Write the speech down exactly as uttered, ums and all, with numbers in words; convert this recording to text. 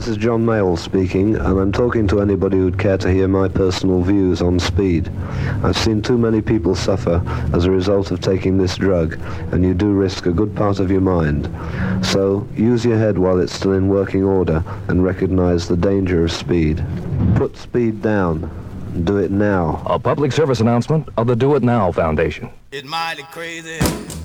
is John Mayall speaking, and I'm talking to anybody who'd care to hear my personal views on speed. I've seen too many people suffer as a result of taking this drug, and you do risk a good part of your mind. So use your head while it's still in working order and recognize the danger of speed. Put speed down. Do it now. A public service announcement of the Do It Now Foundation. It's mighty crazy.